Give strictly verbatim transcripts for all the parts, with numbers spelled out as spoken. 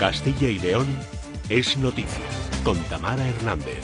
Castilla y León es noticia, con Tamara Hernández.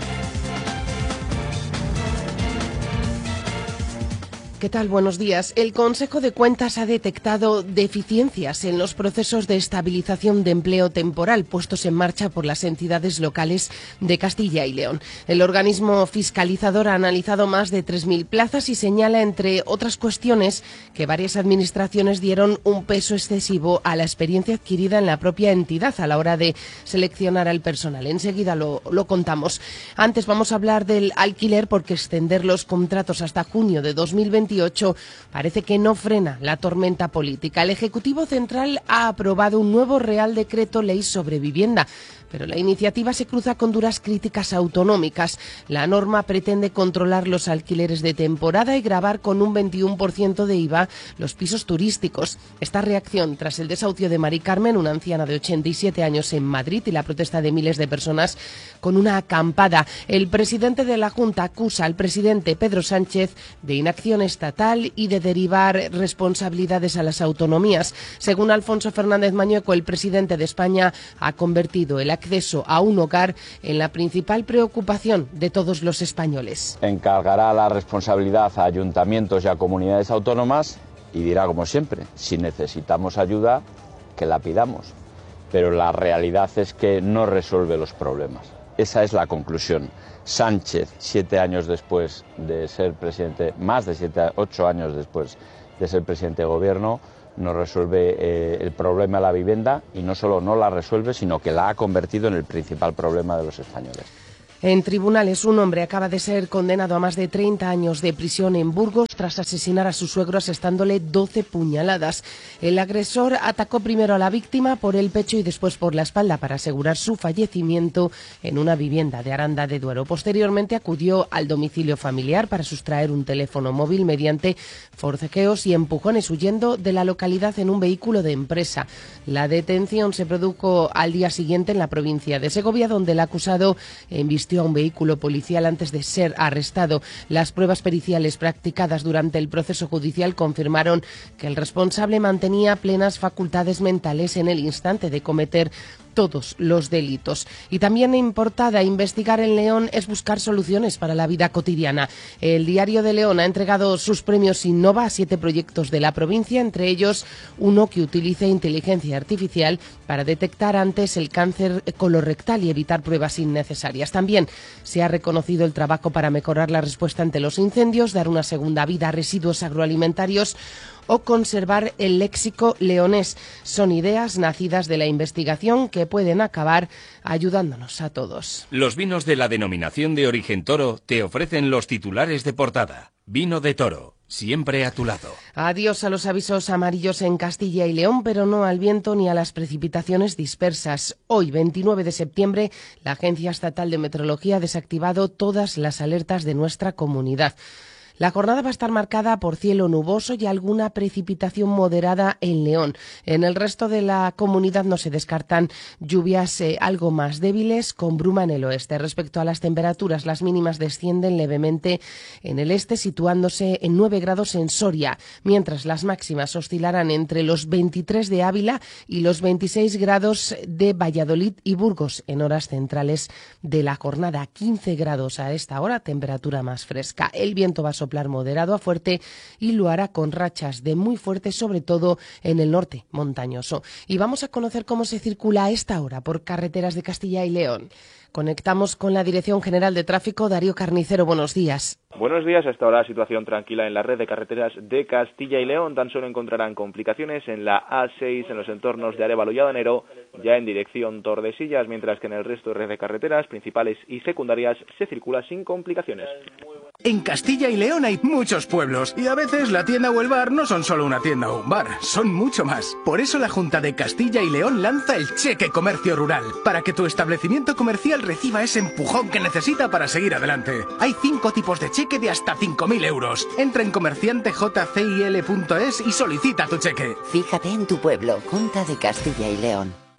¿Qué tal? Buenos días. El Consejo de Cuentas ha detectado deficiencias en los procesos de estabilización de empleo temporal puestos en marcha por las entidades locales de Castilla y León. El organismo fiscalizador ha analizado más de tres mil plazas y señala, entre otras cuestiones, que varias administraciones dieron un peso excesivo a la experiencia adquirida en la propia entidad a la hora de seleccionar al personal. Enseguida lo, lo contamos. Antes vamos a hablar del alquiler, porque extender los contratos hasta junio de dos mil veintiocho parece que no frena la tormenta política. El Ejecutivo Central ha aprobado un nuevo Real Decreto Ley sobre vivienda, pero la iniciativa se cruza con duras críticas autonómicas. La norma pretende controlar los alquileres de temporada y gravar con un veintiuno por ciento de I V A los pisos turísticos. Esta reacción tras el desahucio de Mari Carmen, una anciana de ochenta y siete años en Madrid, y la protesta de miles de personas con una acampada. El presidente de la Junta acusa al presidente Pedro Sánchez de inacción estatal y de derivar responsabilidades a las autonomías. Según Alfonso Fernández Mañueco, el presidente de España ha convertido el acceso a un hogar en la principal preocupación de todos los españoles. Encargará la responsabilidad a ayuntamientos y a comunidades autónomas y dirá, como siempre, si necesitamos ayuda, que la pidamos. Pero la realidad es que no resuelve los problemas. Esa es la conclusión. Sánchez, siete años después de ser presidente, más de siete, ocho años después de ser presidente de gobierno, no resuelve eh, el problema de la vivienda, y no solo no la resuelve, sino que la ha convertido en el principal problema de los españoles. En tribunales, un hombre acaba de ser condenado a más de treinta años de prisión en Burgos tras asesinar a su suegro asestándole doce puñaladas. El agresor atacó primero a la víctima por el pecho y después por la espalda para asegurar su fallecimiento en una vivienda de Aranda de Duero. Posteriormente acudió al domicilio familiar para sustraer un teléfono móvil mediante forcejeos y empujones, huyendo de la localidad en un vehículo de empresa. La detención se produjo al día siguiente en la provincia de Segovia, donde el acusado embistió a un vehículo policial antes de ser arrestado. Las pruebas periciales practicadas durante el proceso judicial confirmaron que el responsable mantenía plenas facultades mentales en el instante de cometer todos los delitos. Y también importada, investigar en León es buscar soluciones para la vida cotidiana. El Diario de León ha entregado sus premios Innova a siete proyectos de la provincia, entre ellos uno que utilice inteligencia artificial para detectar antes el cáncer colorectal y evitar pruebas innecesarias. También se ha reconocido el trabajo para mejorar la respuesta ante los incendios, dar una segunda vida a residuos agroalimentarios o conservar el léxico leonés. Son ideas nacidas de la investigación que pueden acabar ayudándonos a todos. Los vinos de la denominación de origen Toro te ofrecen los titulares de portada. Vino de Toro, siempre a tu lado. Adiós a los avisos amarillos en Castilla y León, pero no al viento ni a las precipitaciones dispersas. Hoy, veintinueve de septiembre, la Agencia Estatal de Meteorología ha desactivado todas las alertas de nuestra comunidad. La jornada va a estar marcada por cielo nuboso y alguna precipitación moderada en León. En el resto de la comunidad no se descartan lluvias eh, algo más débiles, con bruma en el oeste. Respecto a las temperaturas, las mínimas descienden levemente en el este, situándose en nueve grados en Soria, mientras las máximas oscilarán entre los veintitrés de Ávila y los veintiséis grados de Valladolid y Burgos en horas centrales de la jornada. quince grados a esta hora, temperatura más fresca. El viento va a soplar moderado a fuerte y lo hará con rachas de muy fuerte, sobre todo en el norte montañoso. Y vamos a conocer cómo se circula a esta hora por carreteras de Castilla y León. Conectamos con la Dirección General de Tráfico. Darío Carnicero, buenos días. Buenos días. Hasta ahora situación tranquila en la red de carreteras de Castilla y León. Tan solo encontrarán complicaciones en la A seis, en los entornos de Arévalo y Adanero, ya en dirección Tordesillas, mientras que en el resto de red de carreteras principales y secundarias se circula sin complicaciones. En Castilla y León hay muchos pueblos y a veces la tienda o el bar no son solo una tienda o un bar, son mucho más. Por eso la Junta de Castilla y León lanza el Cheque Comercio Rural, para que tu establecimiento comercial reciba ese empujón que necesita para seguir adelante. Hay cinco tipos de cheque de hasta cinco mil euros. Entra en comerciante j c i l punto es y solicita tu cheque. Fíjate en tu pueblo, Junta de Castilla y León.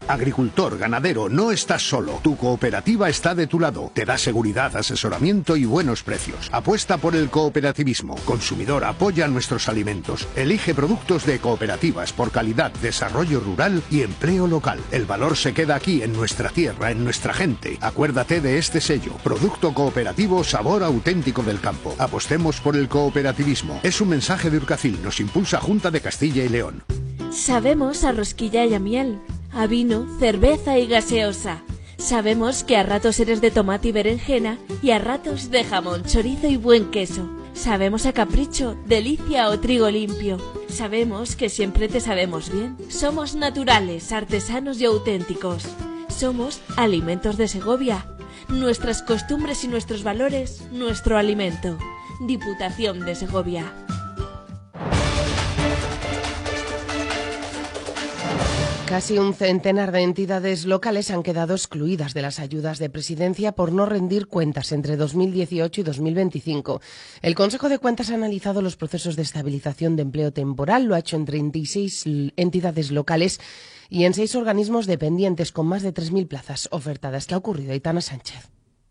Agricultor, ganadero, no estás solo. Tu cooperativa está de tu lado. Te da seguridad, asesoramiento y buenos precios. Apuesta por el cooperativismo. Consumidor, apoya nuestros alimentos. Elige productos de cooperativas por calidad, desarrollo rural y empleo local. El valor se queda aquí, en nuestra tierra, en nuestra gente. Acuérdate de este sello. Producto cooperativo, sabor auténtico del campo. Apostemos por el cooperativismo. Es un mensaje de Urcacil. Nos impulsa Junta de Castilla y León. Sabemos a rosquilla y a miel, a vino, cerveza y gaseosa. Sabemos que a ratos eres de tomate y berenjena y a ratos de jamón, chorizo y buen queso. Sabemos a capricho, delicia o trigo limpio. Sabemos que siempre te sabemos bien. Somos naturales, artesanos y auténticos. Somos Alimentos de Segovia. Nuestras costumbres y nuestros valores, nuestro alimento. Diputación de Segovia. Casi un centenar de entidades locales han quedado excluidas de las ayudas de presidencia por no rendir cuentas entre dos mil dieciocho y dos mil veinticinco. El Consejo de Cuentas ha analizado los procesos de estabilización de empleo temporal, lo ha hecho en treinta y seis entidades locales y en seis organismos dependientes con más de tres mil plazas ofertadas. ¿Qué ha ocurrido, Aitana Sánchez?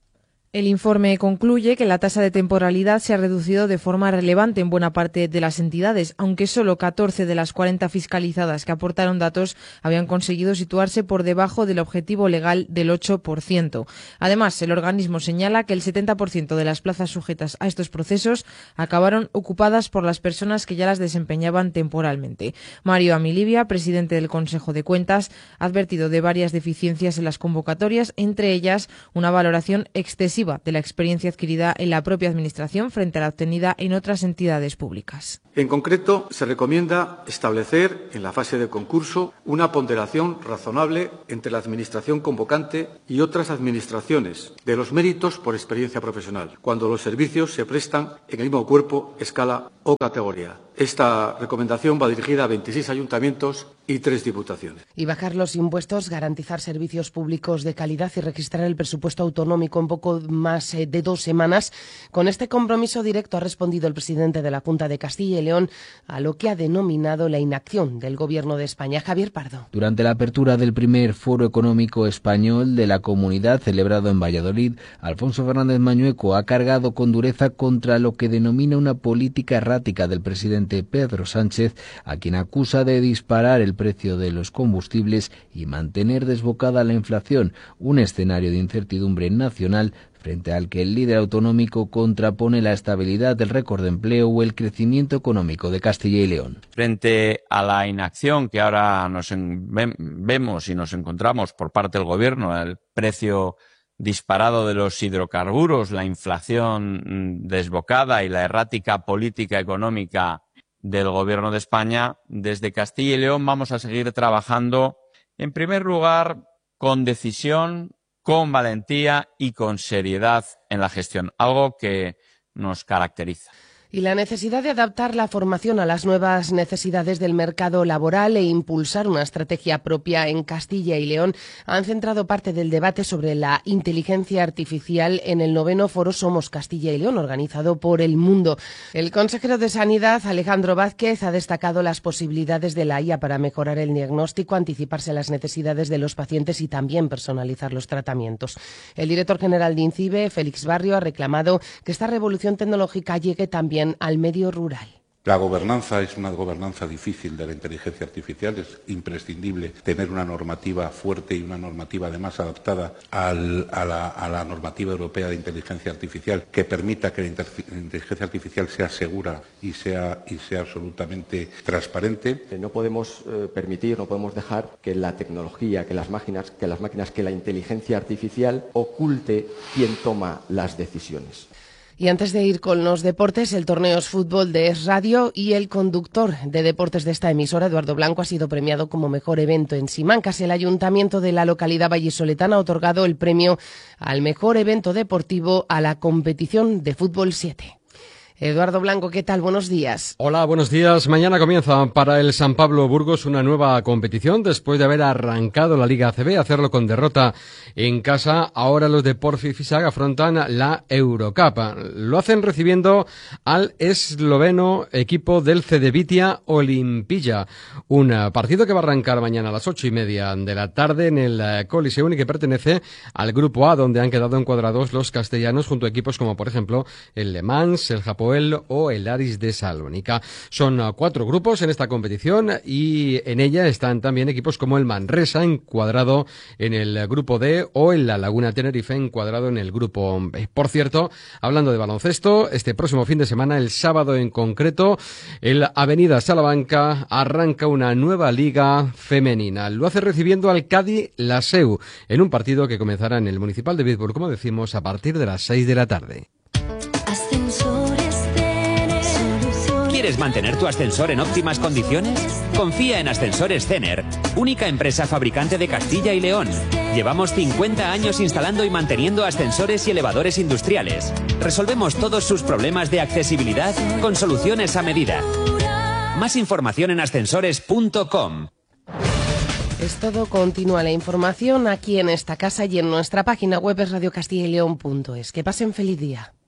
El informe concluye que la tasa de temporalidad se ha reducido de forma relevante en buena parte de las entidades, aunque solo catorce de las cuarenta fiscalizadas que aportaron datos habían conseguido situarse por debajo del objetivo legal del ocho por ciento. Además, el organismo señala que el setenta por ciento de las plazas sujetas a estos procesos acabaron ocupadas por las personas que ya las desempeñaban temporalmente. Mario Amilibia, presidente del Consejo de Cuentas, ha advertido de varias deficiencias en las convocatorias, entre ellas una valoración excesiva de la experiencia adquirida en la propia Administración frente a la obtenida en otras entidades públicas. En concreto, se recomienda establecer en la fase de concurso una ponderación razonable entre la Administración convocante y otras administraciones de los méritos por experiencia profesional, cuando los servicios se prestan en el mismo cuerpo, escala o categoría. Esta recomendación va dirigida a veintiséis ayuntamientos y tres diputaciones. Y bajar los impuestos, garantizar servicios públicos de calidad y registrar el presupuesto autonómico en poco más de dos semanas. Con este compromiso directo ha respondido el presidente de la Junta de Castilla y León a lo que ha denominado la inacción del Gobierno de España. Javier Pardo. Durante la apertura del primer Foro Económico Español de la Comunidad celebrado en Valladolid, Alfonso Fernández Mañueco ha cargado con dureza contra lo que denomina una política errática del presidente Pedro Sánchez, a quien acusa de disparar el precio de los combustibles y mantener desbocada la inflación, un escenario de incertidumbre nacional frente al que el líder autonómico contrapone la estabilidad del récord de empleo o el crecimiento económico de Castilla y León. Frente a la inacción que ahora nos en, vemos y nos encontramos por parte del Gobierno, el precio disparado de los hidrocarburos, la inflación desbocada y la errática política económica del Gobierno de España, desde Castilla y León vamos a seguir trabajando, en primer lugar, con decisión, con valentía y con seriedad en la gestión, algo que nos caracteriza. Y la necesidad de adaptar la formación a las nuevas necesidades del mercado laboral e impulsar una estrategia propia en Castilla y León han centrado parte del debate sobre la inteligencia artificial en el noveno Foro Somos Castilla y León, organizado por El Mundo. El consejero de Sanidad, Alejandro Vázquez, ha destacado las posibilidades de la I A para mejorar el diagnóstico, anticiparse a las necesidades de los pacientes y también personalizar los tratamientos. El director general de INCIBE, Félix Barrio, ha reclamado que esta revolución tecnológica llegue también al medio rural. La gobernanza es una gobernanza difícil de la inteligencia artificial. Es imprescindible tener una normativa fuerte y una normativa además adaptada al, a, la, a la normativa europea de inteligencia artificial que permita que la inteligencia artificial sea segura y sea, y sea absolutamente transparente. No podemos eh, permitir, no podemos dejar que la tecnología, que las máquinas, que las máquinas, que la inteligencia artificial oculte quién toma las decisiones. Y antes de ir con los deportes, el torneo es fútbol de Es Radio y el conductor de deportes de esta emisora, Eduardo Blanco, ha sido premiado como mejor evento en Simancas. El ayuntamiento de la localidad vallisoletana ha otorgado el premio al mejor evento deportivo a la competición de fútbol siete. Eduardo Blanco, ¿qué tal? Buenos días. Hola, buenos días. Mañana comienza para el San Pablo Burgos una nueva competición después de haber arrancado la Liga A C B, hacerlo con derrota en casa. Ahora los de Porfi Fisac afrontan la Eurocup. Lo hacen recibiendo al esloveno equipo del Cedevita Olimpija. Un partido que va a arrancar mañana a las ocho y media de la tarde en el Coliseum y que pertenece al Grupo A, donde han quedado encuadrados los castellanos junto a equipos como, por ejemplo, el Le Mans, el Japón o el Aris de Salónica. Son cuatro grupos en esta competición y en ella están también equipos como el Manresa, encuadrado en el grupo D, o el La Laguna Tenerife, encuadrado en el grupo B. Por cierto, hablando de baloncesto, este próximo fin de semana, el sábado en concreto, el Avenida Salamanca arranca una nueva liga femenina. Lo hace recibiendo al Cádiz Laseu en un partido que comenzará en el Municipal de Bitburg, como decimos, a partir de las seis de la tarde. ¿Quieres mantener tu ascensor en óptimas condiciones? Confía en Ascensores Cener, única empresa fabricante de Castilla y León. Llevamos cincuenta años instalando y manteniendo ascensores y elevadores industriales. Resolvemos todos sus problemas de accesibilidad con soluciones a medida. Más información en ascensores punto com. Es todo. Continúa la información aquí en esta casa y en nuestra página web es radio castilla y león punto es. Que pasen feliz día.